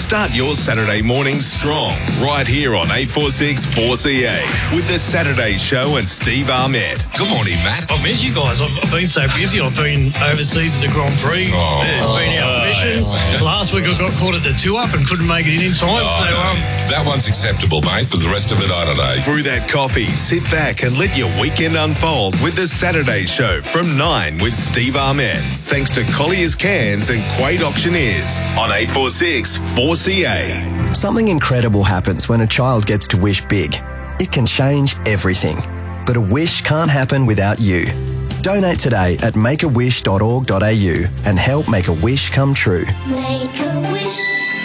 Start your Saturday morning strong right here on 846 4CA with The Saturday Show and Steve Ahmed. Good morning, Matt. I've missed you guys. I've been so busy. I've been overseas at the Grand Prix. I've been out fishing. Last week I got caught at the 2-up and couldn't make it in time. That one's acceptable, mate, but the rest of it, I don't know. Through that coffee, sit back and let your weekend unfold with The Saturday Show from 9 with Steve Ahmed. Thanks to Collier's Cans and Quade Auctioneers on 846 4CA. Something incredible happens when a child gets to wish big. It can change everything. But a wish can't happen without you. Donate today at makeawish.org.au and help make a wish come true. Make a wish.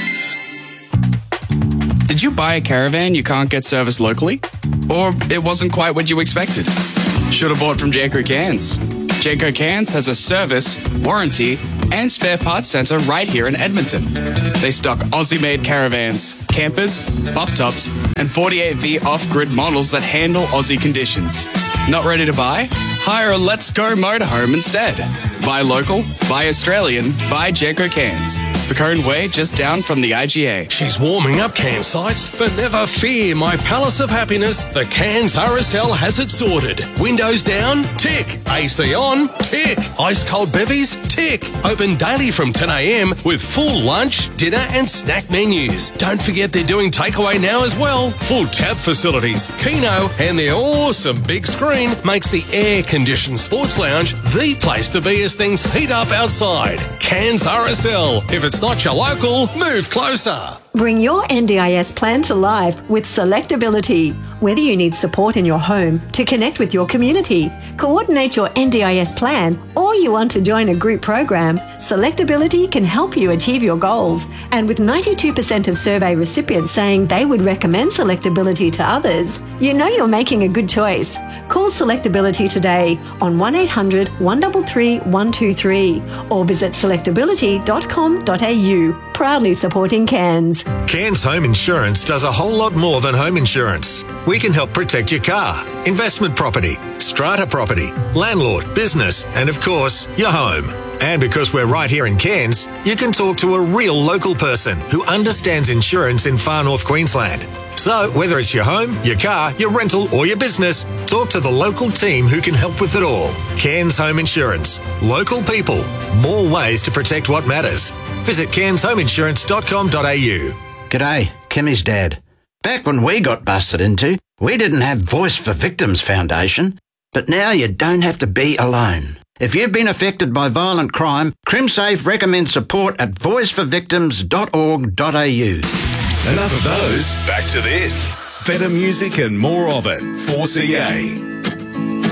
Did you buy a caravan you can't get serviced locally? Or it wasn't quite what you expected? Should have bought from Jayco Cans. Jayco Cans has a service, warranty, and spare parts centre right here in Edmonton. They stock Aussie-made caravans, campers, pop tops, and 48V off-grid models that handle Aussie conditions. Not ready to buy? Hire a Let's Go motorhome instead. Buy local, buy Australian, buy Jayco Cans. Bacone Way, just down from the IGA. She's warming up can sites, but never fear, my palace of happiness. The Cans RSL has it sorted. Windows down? Tick. AC on? Tick. Ice cold bevies? Tick. Open daily from 10 a.m. with full lunch, dinner and snack menus. Don't forget they're doing takeaway now as well. Full tap facilities, Keno, and their awesome big screen makes the air-conditioned sports lounge the place to be as things heat up outside. Cans RSL. If it's not your local, move closer. Bring your NDIS plan to life with Selectability. Whether you need support in your home to connect with your community, coordinate your NDIS plan, or you want to join a group program, Selectability can help you achieve your goals. And with 92% of survey recipients saying they would recommend Selectability to others, you know you're making a good choice. Call Selectability today on 1800 133 123 or visit selectability.com.au. Proudly supporting Cairns. Cairns Home Insurance does a whole lot more than home insurance. We can help protect your car, investment property, strata property, landlord, business, and of course, your home. And because we're right here in Cairns, you can talk to a real local person who understands insurance in far north Queensland. So whether it's your home, your car, your rental or your business, talk to the local team who can help with it all. Cairns Home Insurance. Local people. More ways to protect what matters. Visit cairnshomeinsurance.com.au. G'day, Kimmy's dad. Back when we got busted into, we didn't have Voice for Victims Foundation, but now you don't have to be alone. If you've been affected by violent crime, CrimSafe recommends support at voiceforvictims.org.au. Enough of those. Back to this. Better music and more of it. 4CA.